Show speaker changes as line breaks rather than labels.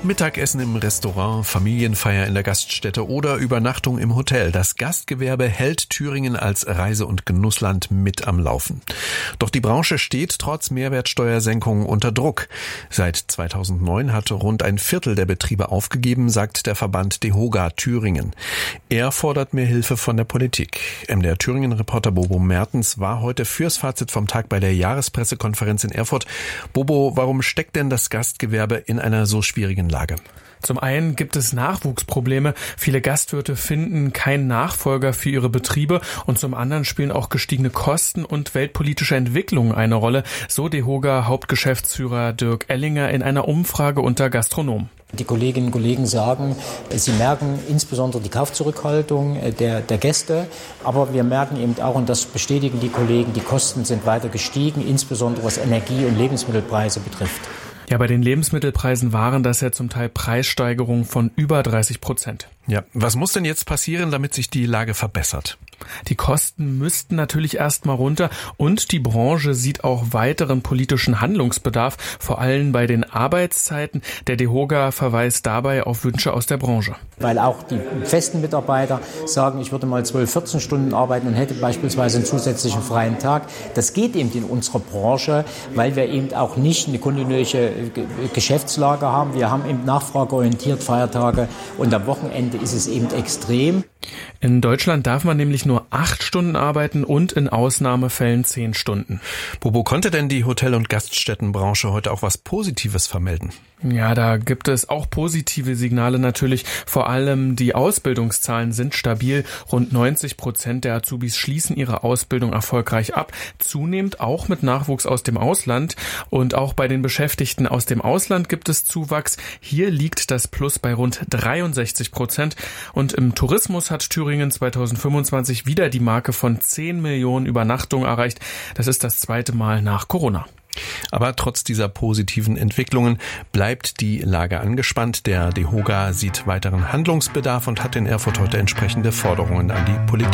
Ob Mittagessen im Restaurant, Familienfeier in der Gaststätte oder Übernachtung im Hotel, das Gastgewerbe hält Thüringen als Reise- und Genussland mit am Laufen. Doch die Branche steht trotz Mehrwertsteuersenkungen unter Druck. Seit 2009 hat rund ein Viertel der Betriebe aufgegeben, sagt der Verband DEHOGA Thüringen. Er fordert mehr Hilfe von der Politik. MDR Thüringen-Reporter Bobo Mertens war heute fürs Fazit vom Tag bei der Jahrespressekonferenz in Erfurt. Bobo, warum steckt denn das Gastgewerbe in einer so schwierigen Lage?
Zum einen gibt es Nachwuchsprobleme. Viele Gastwirte finden keinen Nachfolger für ihre Betriebe und zum anderen spielen auch gestiegene Kosten und weltpolitische Entwicklungen eine Rolle, so DEHOGA-Hauptgeschäftsführer Dirk Ellinger in einer Umfrage unter Gastronomen.
Die Kolleginnen und Kollegen sagen, sie merken insbesondere die Kaufzurückhaltung der Gäste, aber wir merken eben auch, und das bestätigen die Kollegen, die Kosten sind weiter gestiegen, insbesondere was Energie- und Lebensmittelpreise betrifft.
Ja, bei den Lebensmittelpreisen waren das ja zum Teil Preissteigerungen von über 30%.
Ja, was muss denn jetzt passieren, damit sich die Lage verbessert?
Die Kosten müssten natürlich erstmal runter und die Branche sieht auch weiteren politischen Handlungsbedarf, vor allem bei den Arbeitszeiten. Der DEHOGA verweist dabei auf Wünsche aus der Branche.
Weil auch die festen Mitarbeiter sagen, ich würde mal 12, 14 Stunden arbeiten und hätte beispielsweise einen zusätzlichen freien Tag. Das geht eben in unserer Branche, weil wir eben auch nicht eine kontinuierliche Geschäftslage haben. Wir haben eben nachfrageorientiert Feiertage und am Wochenende ist es eben extrem.
In Deutschland darf man nämlich nur 8 Stunden arbeiten und in Ausnahmefällen 10 Stunden.
Bobo, konnte denn die Hotel- und Gaststättenbranche heute auch was Positives vermelden?
Ja, da gibt es auch positive Signale natürlich. Vor allem die Ausbildungszahlen sind stabil. Rund 90% der Azubis schließen ihre Ausbildung erfolgreich ab. Zunehmend auch mit Nachwuchs aus dem Ausland. Und auch bei den Beschäftigten aus dem Ausland gibt es Zuwachs. Hier liegt das Plus bei rund 63%. Und im Tourismus hat Thüringen 2025 wieder die Marke von 10 Millionen Übernachtungen erreicht. Das ist das zweite Mal nach Corona.
Aber trotz dieser positiven Entwicklungen bleibt die Lage angespannt. Der DEHOGA sieht weiteren Handlungsbedarf und hat in Erfurt heute entsprechende Forderungen an die Politik.